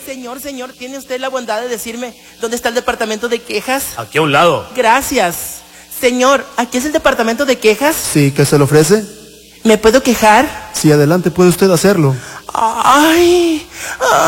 Señor, ¿tiene usted la bondad de decirme dónde está el departamento de quejas? Aquí a un lado. Gracias. Señor, ¿aquí es el departamento de quejas? Sí, ¿qué se le ofrece? ¿Me puedo quejar? Sí, adelante, puede usted hacerlo. Ay,